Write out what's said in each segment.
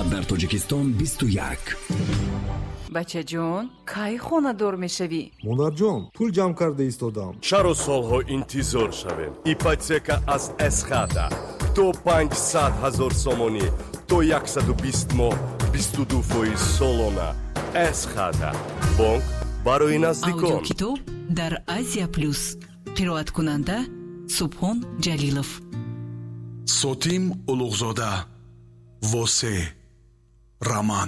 و در تاجیکستان 21. بچه جون کی خانه دار میشوی؟ مادر جان پول جمع کرده ایستادم. چرا سالها انتظار شویم؟ ایپاتека از اسخاتا تو 500,000 сомонӣ то 120 моҳ 22% солона. اسخاتا бонк барои наздикон. аудиокитоб дар Азия плюс. қироат кунанда Субҳон Ҷалилов. Сотим Улуғзода. восе роман.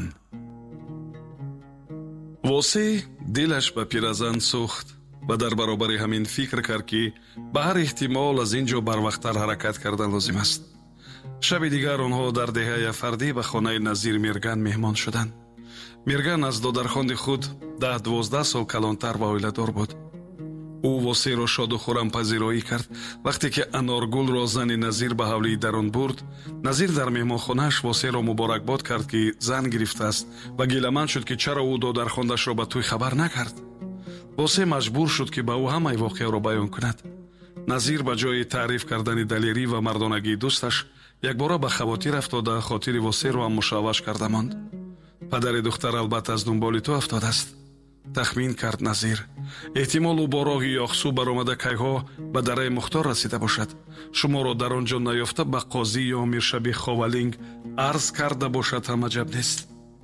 восе дилаш ба пиразан сӯхт ва дар баробари ҳамин фикр кард ки ба ҳар эҳтимол аз ин ҷо барвақттар ҳаракат кардан лозим аст. шаби дигар онҳо дар деҳаи Афардӣ ба хонаи Назир Мирган меҳмон шуданд. Мирган аз додархонди худ 10-12 сол калонтар ва оиладор буд. ӯ восеро шоду хӯрам пазироӣ кард. вақте ки Аноргулро зани Назир ба ҳавлии дарун бурд, Назир дар меҳмонхонааш восеро муборакбод кард ки зан гирифтааст ва гиламанд шуд ки чаро ӯ додархондашро ба тӯй хабар накард. восе маҷбур шуд ки ба ӯ ҳамаи воқеаро баён кунад. Назир ба ҷои таъриф кардани далерӣ ва мардонагии дӯсташ якбора ба хавотир афтода хотири восеро ҳам мушавваш карда монд. падари духтар албатта аз дунболи ту афтодааст. тахмин кард Назир. эҳтимол ӯ бо роҳи ёхсу баромада кайҳо ба дараи Мухтор расида бошад. шуморо дар он ҷо наёфта ба қозӣ ё Миршаби Ховалинг арз карда бошад ҳам аҷаб нест.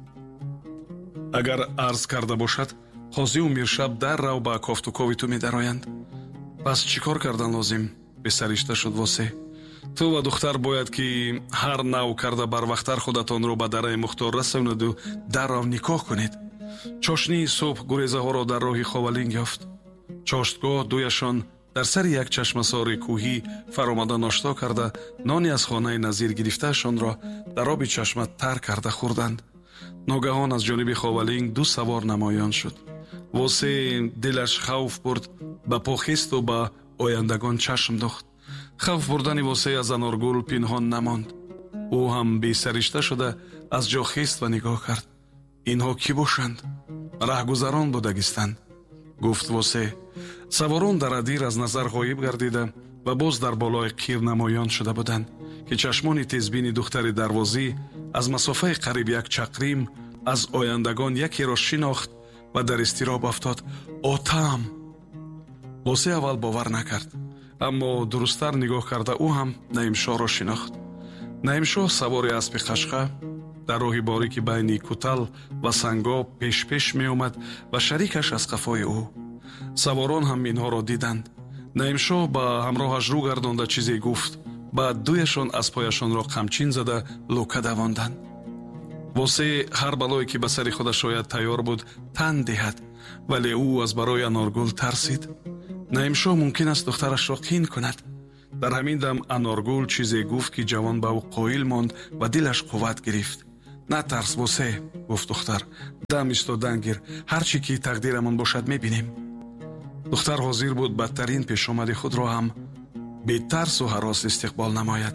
агар арз карда бошад қозию Миршаб даррав ба кофтукови ту медароянд. пас чӣ кор кардан лозим? бесаришта шуд восе. ту ва духтар бояд ки ҳар нав карда барвақттар худатонро ба дараи Мухтор расонаду даррав никоҳ кунед. чошнии субҳ гурезаҳоро дар роҳи Ховалинг ёфт. чоштгоҳ дуяшон дар сари як чашмасори кӯҳӣ фаромада ношто карда нони аз хонаи Назир гирифтаашонро дар оби чашма тар карда хӯрданд. ногаҳон аз ҷониби Ховалинг ду савор намоён шуд. восе дилаш хавф бурд, ба похисту ба ояндагон чашм дохт. хавф бурдани восе аз Аноргул пинҳон намонд. ӯ ҳам бесаришта шуда аз ҷо хист ва нигоҳ кард. инҳо кӣ бошанд? раҳгузарон будагистанд, гуфт восе. саворон дар адир аз назар ғоиб гардида ва боз дар болои қир намоён шуда буданд ки чашмони тезбини духтари дарвозӣ аз масофаи қариб 1 чақрим аз ояндагон якеро шинохт ва дар изтироб афтод. отам! восе аввал бовар накард, аммо дурусттар нигоҳ карда ӯ ҳам Наимшоҳро шинохт. Наимшоҳ савори аспи қашқа дар роҳи борики байни Кутал ва Сангоб пеш меомад ва шарикаш аз қафои ӯ. саворон ҳам инҳоро диданд. Наимшоҳ ба ҳамроҳаш рӯ гардонда чизе гуфт. баъд дуяшон аспояшонро қамчин зада лука давонданд. восе ҳар балое ки ба сари худаш ояд тайёр буд тан диҳад, вале ӯ аз барои Аноргул тарсид. Наимшоҳ мумкин аст духтарашро қин кунад. дар ҳамин дам Аноргул чизе гуфт ки ҷавон ба ӯ қоил монд ва дилаш қувват гирифт. натарс восе, гуфт духтар. дам истодан гир, ҳар чӣ ки тақдирамон бошад мебинем. духтар ҳозир буд бадтарин пешомади худро ҳам бетарсу ҳарос истиқбол намояд.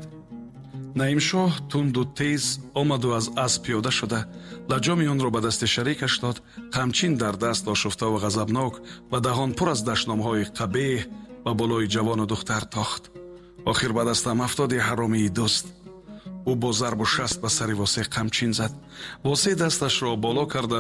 Наимшоҳ тунду тез омаду аз асп пиёда шуда лаҷоми онро ба дасти шарикаш дод. қамчин дар даст ошуфтаву ғазабнок вадаҳон пур аз дашномҳои қабеҳ ба болои ҷавону духтар тохт. охир ба дастам афтоди ҳаромии дӯст. ӯ бо зарбу шаст ба сари восе қамчин зад. восе дасташро боло карда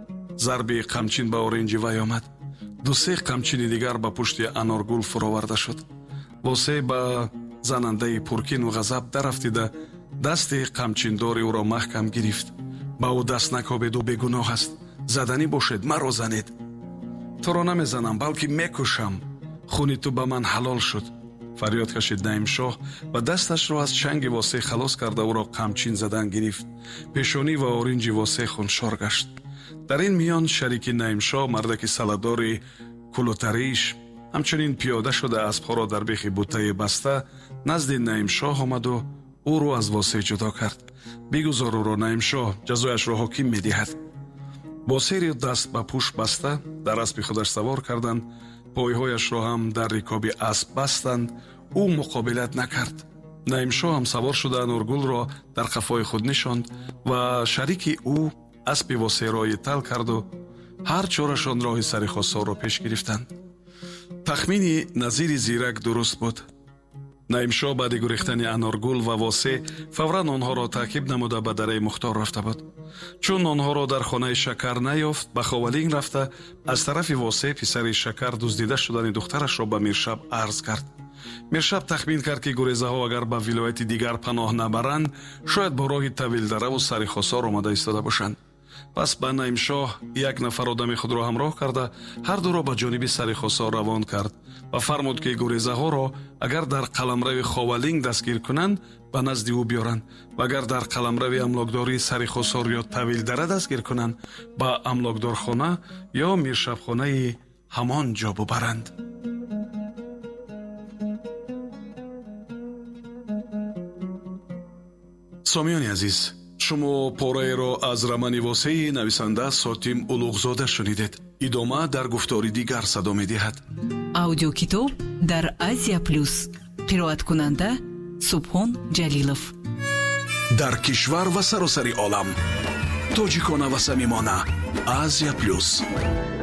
зарби қамчин ба оринҷи вай омад. 2-3 қамчини дигар ба пушти Аноргул фуроварда шуд. восе ба занандаи пуркину ғазаб дарафтида дасти қамчиндори ӯро маҳкам гирифт. ба ӯ даст накобеду бегуноҳ аст. заданӣ бошед, маро занед. туро намезанам, балки мекушам. хуни ту ба ман ҳалол шуд. фарёд кашид Наимшоҳ ва дасташро аз чанги восе халос карда ӯро қамчин задан гирифт. пешонӣ ва оринҷи восе хуншор гашт. дар ин миён шарики Наимшоҳ, мардаки саладори кулутариш, ҳамчунин пиёда шуда аспҳоро дар бихи бутаи баста назди Наимшоҳ омаду ӯро аз восе ҷудо кард. бигузор ӯро, Наимшоҳ ҷазояшро ҳоким медиҳад. восери даст ба пӯш баста дар аспи худаш савор карданд. пойҳояшро ҳам дар рикоби асп бастанд. ӯ муқобилат накард. Наимшоҳ ҳам савор шуда Аноргулро дар қафои худ нишонд ва шарики ӯ аспи восеро итал карду ҳар чорашон роҳи сари хосорро пеш гирифтанд. тахмини Назири зирак дуруст буд. наимшоҳ баъди гурехтани Аноргул ва Восе фавран онҳоро таъқиб намуда ба дараи Мухтор рафта буд. чун онҳоро дар хонаи Шакар наёфт, ба Ховалинг рафта аз тарафи Восе писари Шакар дуздида шудани духтарашро ба Миршаб арз кард. Миршаб тахмин кард ки гурезаҳо агар ба вилояти дигар паноҳ набаранд, шояд бо роҳи Тавилдараву Сари Хосор омада истода бошанд. пас ба Наимшоҳ як нафар одами худро ҳамроҳ карда ҳардуро ба ҷониби Сари Хосор равон кард ва фармуд ки гурезаҳоро агар дар қаламрави Ховалинг дастгир кунанд ба назди ӯ биёранд ва агар дар қаламрави амлокдории Сари Хосор ё Тавилдара дастгир кунанд ба амлокдорхона ё Миршабхонаи ҳамон ҷо бубаранд. сомиёни азиз, шумо пораеро аз романи Восеи нависанда Сотим Улуғзода шунидед. идома дар гуфтори дигар садо медиҳад. аудиокитоб дар Азия Плюс. қироаткунанда Субҳон Ҷалилов. дар кишвар ва саросари олам, тоҷикона ва самимона. Азия Плюс.